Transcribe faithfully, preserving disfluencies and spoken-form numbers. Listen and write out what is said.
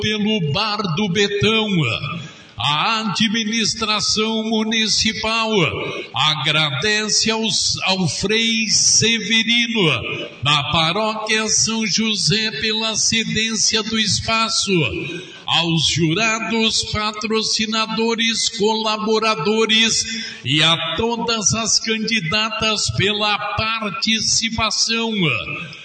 pelo Bar do Betão. A administração municipal agradece aos, ao Frei Severino, da paróquia São José, pela cedência do espaço, aos jurados, patrocinadores, colaboradores e a todas as candidatas pela participação.